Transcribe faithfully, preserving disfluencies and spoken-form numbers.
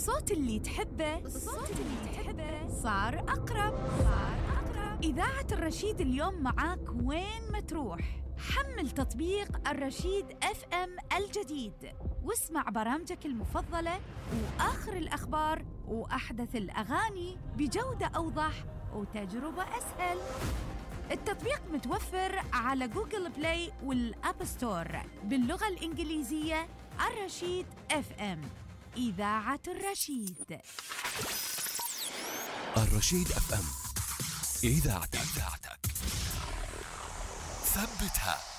الصوت اللي تحبه الصوت اللي تحبه صار أقرب صار أقرب. إذاعة الرشيد اليوم معاك وين ما تروح. حمل تطبيق الرشيد اف ام الجديد واسمع برامجك المفضلة وآخر الأخبار وأحدث الأغاني بجودة أوضح وتجربة أسهل. التطبيق متوفر على جوجل بلاي والأب ستور باللغة الإنجليزية. الرشيد اف ام، إذاعة الرشيد. الرشيد اف ام، إذاعتك ثبتها.